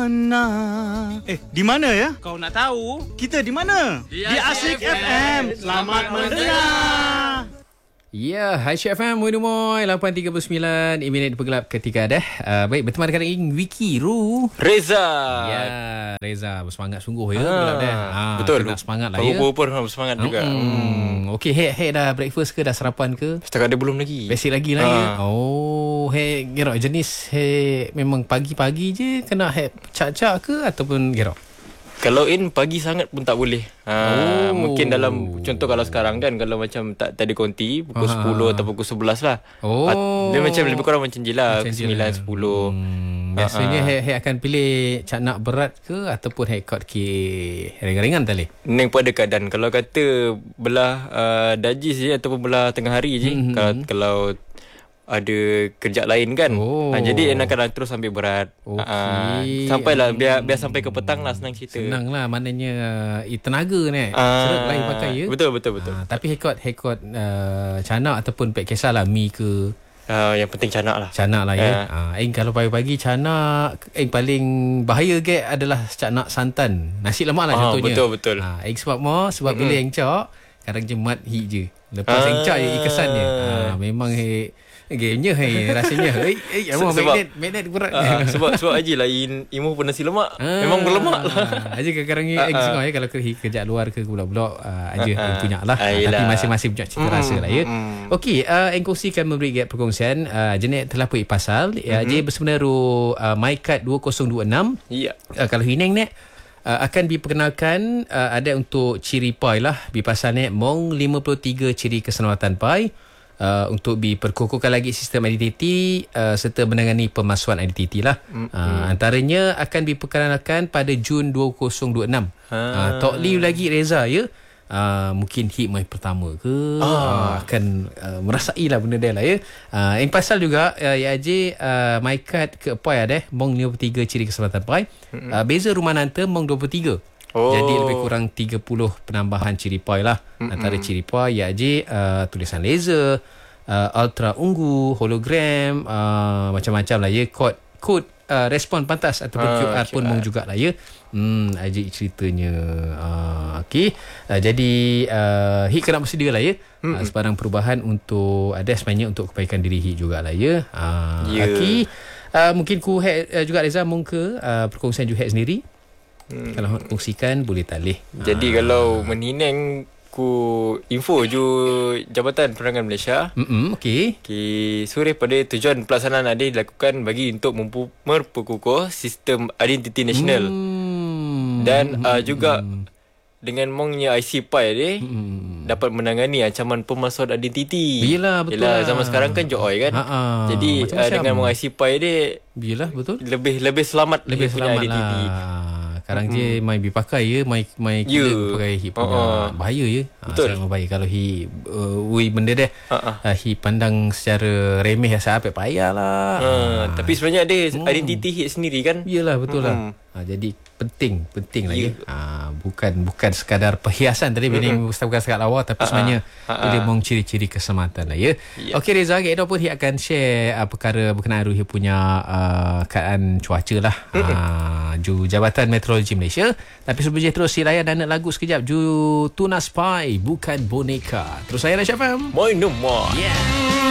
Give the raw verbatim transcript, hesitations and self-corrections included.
mana? Eh, di mana ya? Kau nak tahu? Kita di mana? Di Di Asik F M. Selamat mendengar. Ya, Hai Syed F M, Muay Muay lapan tiga puluh sembilan, minit bergelap ketika dah. Uh, baik, berteman dengan Wiki Ru. Reza. Ya, Reza bersemangat sungguh ya. Ha, dah. Ha, betul. Kena semangat lah ya. Pur-pur bersemangat hmm. juga. Hmm. Okey, Hek, Hek dah breakfast ke, dah sarapan ke? Setakat dia belum lagi. Basic lagi lah ha. ya. Oh, Hek, gerok jenis Hek memang pagi-pagi je kena Hek cak-cak ke ataupun gerok? Kalau in pagi sangat pun tak boleh. Ha, oh. Mungkin dalam, contoh kalau sekarang kan, kalau macam tak, tak ada konti, pukul Aha. sepuluh atau pukul sebelas lah. Oh. Dia macam lebih kurang macam je lah, macam sembilan, sepuluh. Hmm, biasanya Hek, Hek akan pilih cak nak berat ke ataupun Hek kot ke ringan-ringan tali? Neng pun ada keadaan. Kalau kata belah uh, dajis je ataupun belah tengah hari je, hmm. kalau, kalau ada kerja lain kan. Oh. Ha, jadi enakan terus ambil berat. Okay. Ha, sampailah biar biar sampai ke petang lah, senang cerita. Senang lah, maknanya uh, tenaga ni. Ha, Seret lain pakai ya. Betul betul betul. Ha, tapi hekot hekot uh, canak ataupun pek kisah lah mi ke. Uh, yang penting canak lah. Canak lah ya. Yeah. Ha, eh kalau pagi-pagi canak, eh paling bahaya ke adalah canak santan. Nasi lemak lah ha, contohnya. Betul betul. Ha, eh sebab mo sebab mm-hmm. bila yang cak, kadang jemat hit je. Lepas ah. yang cak je ikesannya. Ha, memang he gamenya hey, rasanya hey, hey, sebab magnet magnet berat uh, sebab sebab aje lah imu pun nasi lemak ah, memang berlemak lah aja kadang-kadang ni egg semua ya kalau kerja luar ke blok-blok uh, aja uh, punya lah uh, tapi masing-masing punya cita rasa mm, lah ya mm. okey uh, engkongsi kan memberi gap perkongsian uh, jenis terlalu pasal ya mm-hmm. je bersebenaru uh, MyCard dua kosong dua enam ya uh, kalau hineng ni Uh, akan diperkenalkan uh, ada untuk ciri pai lah di pasal ni mong lima puluh tiga ciri keselamatan pai uh, untuk diperkukuhkan lagi sistem identiti uh, serta menangani pemalsuan identiti lah. Mm-hmm. Uh, antaranya akan diperkenalkan pada Jun dua kosong dua enam. Ha. Uh, Tok Liu lagi Reza ya. Uh, mungkin hit my pertama ke ah. uh, akan uh, merasai lah benda dia lah ya. Uh, yang pasal juga uh, ya je uh, my card ke pai ada mong lima puluh tiga ciri keselamatan pai. Mm-hmm. Uh, beza rumah nanta mong dua puluh tiga. Oh. Jadi lebih kurang tiga puluh penambahan ciri pai lah. Mm-hmm. Antara ciri pai ya je uh, tulisan laser, uh, ultra ungu, hologram, uh, macam-macam lah ya, kod kod uh, respon pantas ataupun ah, Q R pun mong jugalah ya. Hmm, ajik ceritanya. Uh, okey. Uh, jadi uh, Hik kena bersedia lah ya. Hmm. Uh, sebarang perubahan untuk ada sebenarnya untuk kebaikan diri Hik jugalah ya. Uh, yeah. Okey. Uh, mungkin ku Hik uh, juga Reza mong ke uh, perkongsian ju Hik sendiri. Hmm. Kalau nak kongsikan boleh talih. Jadi uh. kalau menineng ku info ju Jabatan Penerangan Malaysia. Hmm, okey. Okey, sore pada tujuan pelaksanaan ada dilakukan bagi untuk mempu- memperkukuh sistem identiti nasional. Hmm. Dan uh, juga hmm. dengan mongnya I C pai dia hmm. dapat menangani ancaman pemalsuan identiti. Yelah, betul. Yelah, zaman sekarang kan joy kan. Ha-ha. Jadi uh, dengan mong I C pai dia, yelah, betul. Lebih lebih selamat lebih selamat identiti. Lah. Sekarang je mm-hmm. mai dipakai ya, mai mai kita yeah. pakai hip punya uh-huh. bahaya ya. Betul. Ha, sangat bahaya kalau hi uh, ui benda dia. Uh-huh. Uh, hi pandang secara remeh sampai payahlah. Uh, uh. Tapi sebenarnya ada hmm. identiti hit sendiri kan? Iyalah, betul mm-hmm. lah. Ha, jadi penting penting lah yeah. ya. Ha, bukan bukan sekadar perhiasan tadi mm-hmm. Bini bukan sekadar lawa tapi uh-huh. sebenarnya uh-huh. dia mong ciri-ciri keselamatan lah ya. Yeah. Okey Reza, kita pun hi akan share uh, perkara berkenaan Ruhi punya uh, keadaan cuaca lah. Mm-hmm. Uh, ju Jabatan Meteorologi Malaysia. Tapi sebelum je terus si layan dan nak lagu sekejap ju Tuna Spy bukan boneka. Terus saya Syed F M. Moi no more. Yeah.